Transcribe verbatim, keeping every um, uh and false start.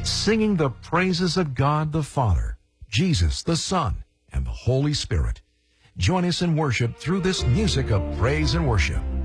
singing the praises of God the Father, Jesus the Son, and the Holy Spirit. Join us in worship through this music of praise and worship.